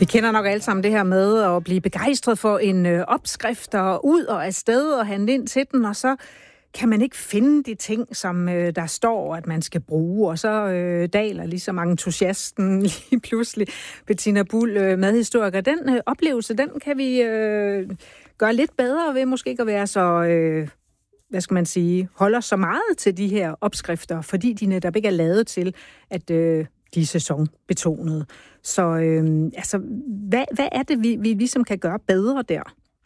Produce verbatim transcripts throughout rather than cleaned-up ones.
kender nok alle sammen det her med at blive begejstret for en øh, opskrift og ud og afsted og handle ind til den, og så kan man ikke finde de ting, som øh, der står, at man skal bruge, og så øh, daler ligesom entusiasten lige pludselig. Bettina Buhl, øh, madhistoriker, den øh, oplevelse, den kan vi øh, gøre lidt bedre ved måske ikke at være så, øh, hvad skal man sige, holder så meget til de her opskrifter, fordi de netop ikke er lavet til, at øh, de er sæsonbetonede. Så øh, altså, hvad, hvad er det, vi, vi ligesom kan gøre bedre der?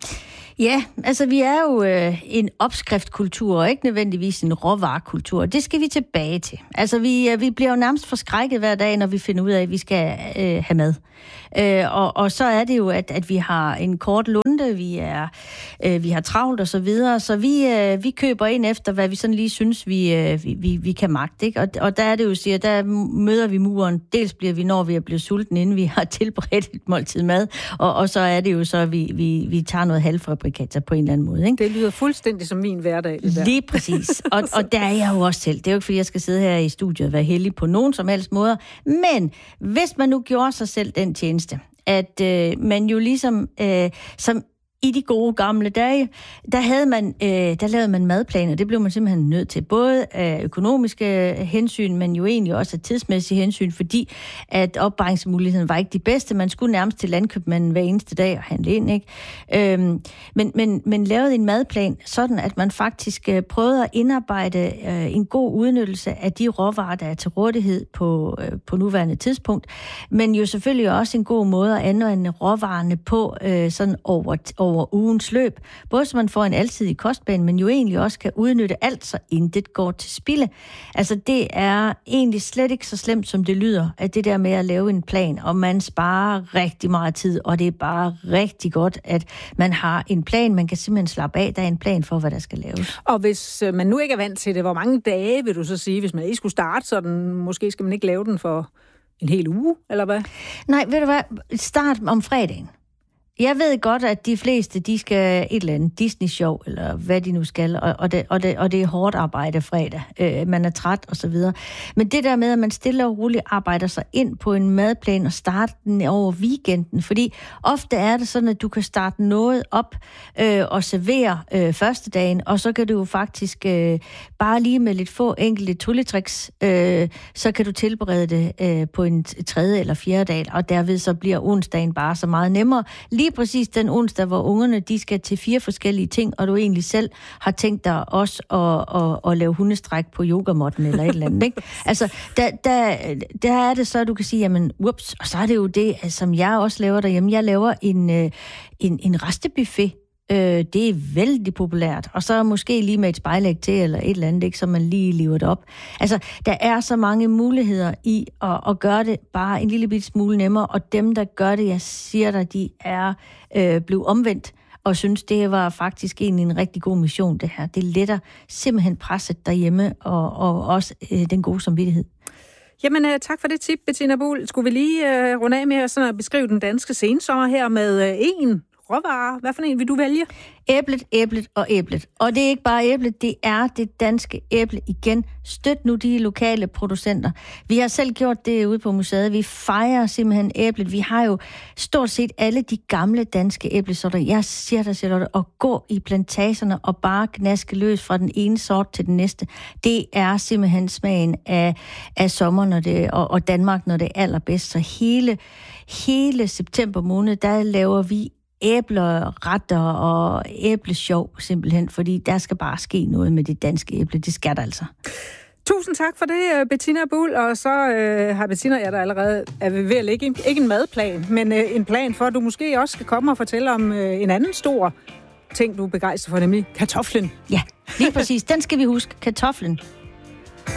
Ja, altså vi er jo øh, en opskriftkultur, og ikke nødvendigvis en råvarekultur. Det skal vi tilbage til. Altså vi, øh, vi bliver jo nærmest forskrækket hver dag, når vi finder ud af, at vi skal øh, have mad. Øh, og, og så er det jo, at, at vi har en kort lunte, vi, er, øh, vi har travlt og så videre, så vi, øh, vi køber ind efter, hvad vi sådan lige synes, vi, øh, vi, vi, vi kan magte. Ikke? Og, og der er det jo, siger, der møder vi muren. Dels bliver vi, når vi er blevet sultne, inden vi har tilberedt et måltid mad, og, og så er det jo så, at vi, vi, vi tager noget halvfabrikater på en eller anden måde. Ikke? Det lyder fuldstændig som min hverdag. Det der. Lige præcis. Og, og der er jeg jo også selv. Det er jo ikke, fordi jeg skal sidde her i studiet og være heldig på nogen som helst måder. Men hvis man nu gjorde sig selv den tjeneste, at øh, man jo ligesom, øh, som i de gode gamle dage, der havde man, øh, der lavede man madplaner. Det blev man simpelthen nødt til. Både af økonomiske hensyn, men jo egentlig også af tidsmæssige hensyn, fordi at opbevaringsmuligheden var ikke de bedste. Man skulle nærmest til landkøbmanden hver eneste dag og handle ind, ikke? Øhm, men, men, men lavede en madplan, sådan at man faktisk øh, prøvede at indarbejde øh, en god udnyttelse af de råvarer, der er til rådighed på, øh, på nuværende tidspunkt. Men jo selvfølgelig også en god måde at anvende råvarerne på øh, sådan over, over over ugens løb, både så man får en alsidig kostplan, men jo egentlig også kan udnytte alt, så intet går til spilde. Altså det er egentlig slet ikke så slemt, som det lyder, at det der med at lave en plan, og man sparer rigtig meget tid, og det er bare rigtig godt, at man har en plan, man kan simpelthen slappe af, der er en plan for, hvad der skal laves. Og hvis man nu ikke er vant til det, hvor mange dage vil du så sige, hvis man ikke skulle starte sådan, måske skal man ikke lave den for en hel uge, eller hvad? Nej, ved du hvad? Start om fredagen. Jeg ved godt, at de fleste, de skal et eller andet Disney-show, eller hvad de nu skal, og, og, det, og, det, og det er hårdt arbejde fredag. Øh, man er træt, og så videre. Men det der med, at man stille og roligt arbejder sig ind på en madplan og starte den over weekenden, fordi ofte er det sådan, at du kan starte noget op øh, og servere øh, første dagen, og så kan du jo faktisk øh, bare lige med lidt få enkelte trylletricks, øh, så kan du tilberede det øh, på en tredje eller fjerde dag, og derved så bliver onsdagen bare så meget nemmere. Lige præcis den onsdag, hvor ungerne de skal til fire forskellige ting, og du egentlig selv har tænkt dig også at, at, at lave hundestræk på yogamotten eller et eller andet, ikke? Altså, der, der, der er det så, at du kan sige, jamen, ups, og så er det jo det, som jeg også laver derhjemme. Jeg laver en, en, en restebuffet. Det er vældig populært, og så måske lige med et spejlæg til, eller et eller andet, ikke, så man lige lever det op. Altså, der er så mange muligheder i at, at gøre det bare en lille bit smule nemmere, og dem, der gør det, jeg siger dig, de er øh, blevet omvendt, og synes, det var faktisk egentlig en rigtig god mission, det her. Det letter simpelthen presset derhjemme, og, og også øh, den gode samvittighed. Jamen, uh, tak for det tip, Bettina Buhl. Skulle vi lige uh, runde af med sådan at beskrive den danske sensommer her med uh, en råvarer? Hvad for en vil du vælge? Æblet, æblet og æblet. Og det er ikke bare æblet, det er det danske æble igen. Støt nu de lokale producenter. Vi har selv gjort det ude på museet. Vi fejrer simpelthen æblet. Vi har jo stort set alle de gamle danske æblesorter. Jeg siger dig, Charlotte, at gå i plantagerne og bare gnaske løs fra den ene sort til den næste. Det er simpelthen smagen af, af sommer når det, og, og Danmark, når det er allerbedst. Så hele, hele september måned, der laver vi æbleretter og æblesjov simpelthen, fordi der skal bare ske noget med det danske æble. Det skal der altså. Tusind tak for det, Bettina Buhl, og så øh, har Bettina jeg der allerede er ved at lægge ikke en madplan, men øh, en plan for, at du måske også skal komme og fortælle om øh, en anden stor ting, du er begejstret for, nemlig kartoflen. Ja, lige præcis. Den skal vi huske. Kartoflen.